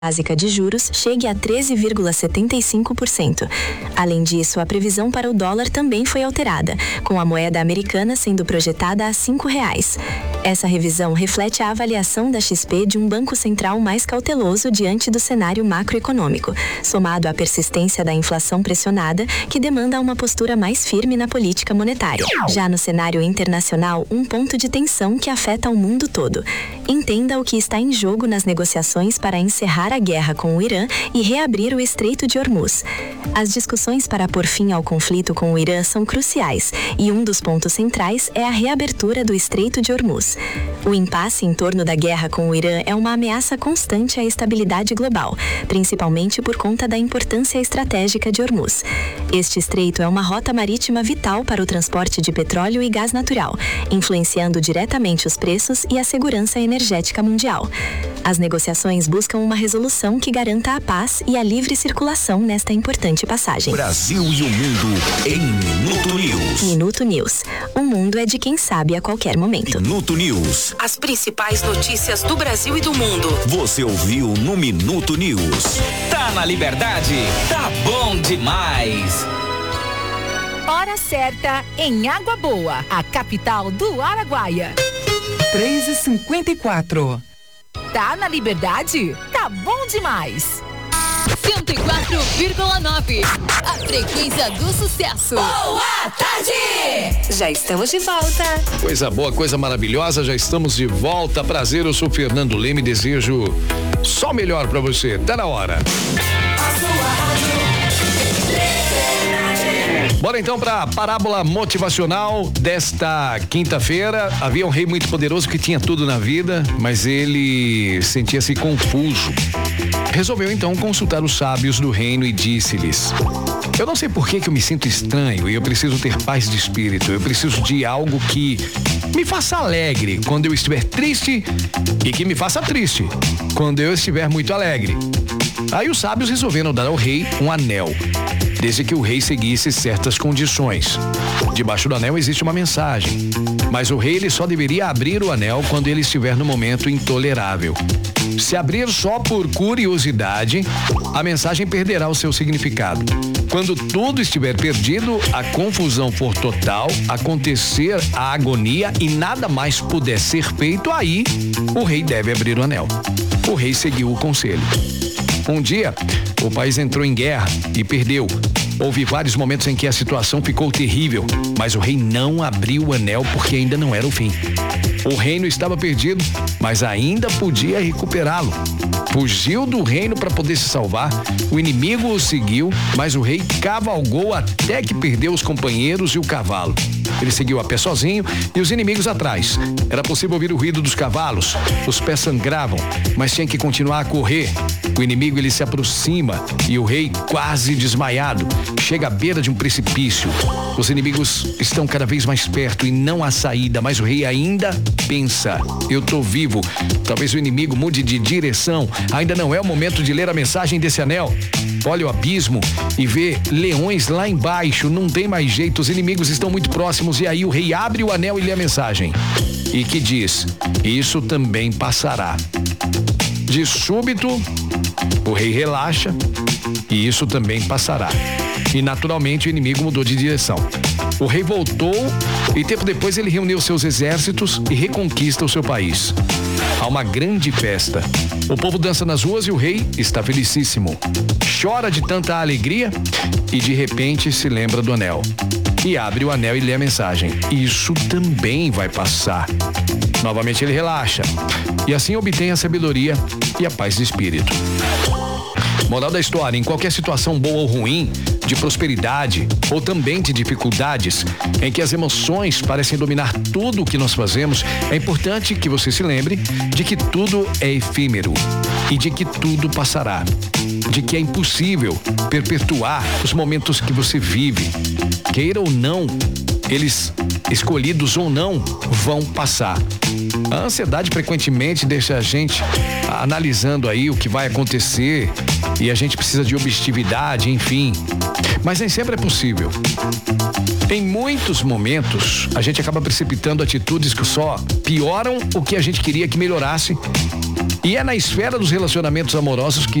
básica de juros chegue a 13,75%. Além disso, a previsão para o dólar também foi alterada, com a moeda americana sendo projetada a R$5. Essa revisão reflete a avaliação da XP de um banco central mais cauteloso diante do cenário macroeconômico, somado à persistência da inflação pressionada, que demanda uma postura mais firme na política monetária. Já no cenário internacional, um ponto de tensão que afeta o mundo todo. Entenda o que está em jogo nas negociações para encerrar a guerra com o Irã e reabrir o Estreito de Hormuz. As discussões para pôr fim ao conflito com o Irã são cruciais e um dos pontos centrais é a reabertura do Estreito de Hormuz. O impasse em torno da guerra com o Irã é uma ameaça constante à estabilidade global, principalmente por conta da importância estratégica de Hormuz. Este estreito é uma rota marítima vital para o transporte de petróleo e gás natural, influenciando diretamente os preços e a segurança energética mundial. As negociações buscam uma resolução que garanta a paz e a livre circulação nesta importante passagem. Brasil e o mundo em Minuto News. Minuto News. O mundo é de quem sabe a qualquer momento. Minuto News. As principais notícias do Brasil e do mundo. Você ouviu no Minuto News. Tá na Liberdade? Tá bom demais. Hora certa em Água Boa, a capital do Araguaia. 3h54. Tá na Liberdade? Tá bom demais. 104,9. A frequência do sucesso. Boa tarde! Já estamos de volta. Coisa boa, coisa maravilhosa, já estamos de volta. Prazer, eu sou Fernando Leme, desejo só o melhor pra você. Tá na hora. Bora então para a parábola motivacional desta quinta-feira. Havia um rei muito poderoso que tinha tudo na vida, mas ele sentia-se confuso. Resolveu então consultar os sábios do reino e disse-lhes: eu não sei por que eu me sinto estranho e eu preciso ter paz de espírito. Eu preciso de algo que me faça alegre quando eu estiver triste e que me faça triste quando eu estiver muito alegre. Aí os sábios resolveram dar ao rei um anel, desde que o rei seguisse certas condições. Debaixo do anel existe uma mensagem, mas o rei ele só deveria abrir o anel quando ele estiver no momento intolerável. Se abrir só por curiosidade, a mensagem perderá o seu significado. Quando tudo estiver perdido, a confusão for total, acontecer a agonia e nada mais puder ser feito, aí o rei deve abrir o anel. O rei seguiu o conselho. Um dia, o país entrou em guerra e perdeu. Houve vários momentos em que a situação ficou terrível, mas o rei não abriu o anel porque ainda não era o fim. O reino estava perdido, mas ainda podia recuperá-lo. Fugiu do reino para poder se salvar. O inimigo o seguiu, mas o rei cavalgou até que perdeu os companheiros e o cavalo. Ele seguiu a pé sozinho e os inimigos atrás. Era possível ouvir o ruído dos cavalos. Os pés sangravam, mas tinha que continuar a correr. O inimigo ele se aproxima e o rei, quase desmaiado, chega à beira de um precipício. Os inimigos estão cada vez mais perto e não há saída, mas o rei ainda pensa: eu tô vivo. Talvez o inimigo mude de direção. Ainda não é o momento de ler a mensagem desse anel. Olha o abismo e vê leões lá embaixo. Não tem mais jeito, os inimigos estão muito próximos. E aí o rei abre o anel e lê a mensagem. E que diz: isso também passará. De súbito, o rei relaxa e isso também passará. E naturalmente o inimigo mudou de direção. O rei voltou e tempo depois ele reuniu seus exércitos e reconquista o seu país. Há uma grande festa. O povo dança nas ruas e o rei está felicíssimo. Chora de tanta alegria e de repente se lembra do anel. E abre o anel e lê a mensagem: isso também vai passar. Novamente ele relaxa e assim obtém a sabedoria e a paz de espírito. Moral da história: em qualquer situação boa ou ruim, de prosperidade ou também de dificuldades, em que as emoções parecem dominar tudo o que nós fazemos, é importante que você se lembre de que tudo é efêmero e de que tudo passará, de que é impossível perpetuar os momentos que você vive. Queira ou não, eles, escolhidos ou não, vão passar. A ansiedade frequentemente deixa a gente analisando aí o que vai acontecer e a gente precisa de objetividade, enfim. Mas nem sempre é possível. Em muitos momentos, a gente acaba precipitando atitudes que só pioram o que a gente queria que melhorasse. E é na esfera dos relacionamentos amorosos que